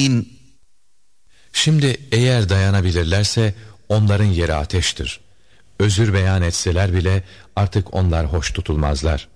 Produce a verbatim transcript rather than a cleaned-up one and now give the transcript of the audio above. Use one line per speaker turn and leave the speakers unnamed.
الرجيم.
Şimdi eğer dayanabilirlerse onların yeri ateştir. Özür beyan etseler bile artık onlar hoş tutulmazlar.